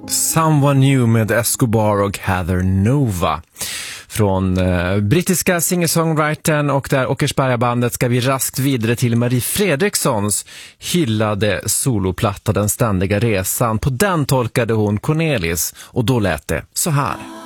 Someone New med Escobar och Heather Nova. Från brittiska singer-songwritern och där Åkersbergabandet ska vi raskt vidare till Marie Fredrikssons hyllade soloplatta Den ständiga resan. På den tolkade hon Cornelis och då lät det så här.